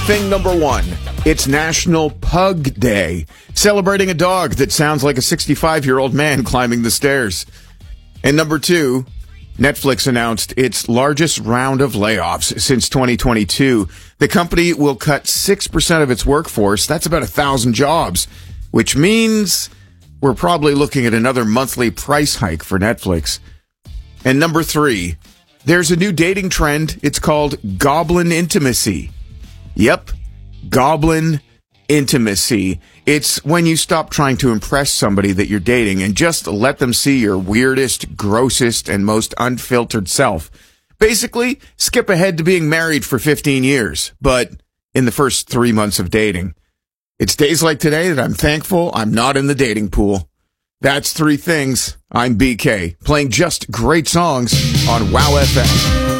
Thing number one, it's National Pug Day, celebrating a dog that sounds like a 65-year-old man climbing the stairs. And number two, Netflix announced its largest round of layoffs since 2022. The company will cut 6% of its workforce. That's about 1,000 jobs, which means we're probably looking at another monthly price hike for Netflix. And number three, there's a new dating trend. It's called goblin intimacy. Yep, goblin intimacy. It's when you stop trying to impress somebody that you're dating and just let them see your weirdest, grossest, and most unfiltered self. Basically, skip ahead to being married for 15 years, but in the first 3 months of dating. It's days like today that I'm thankful I'm not in the dating pool. That's Three Things. I'm BK, playing just great songs on WOW FM.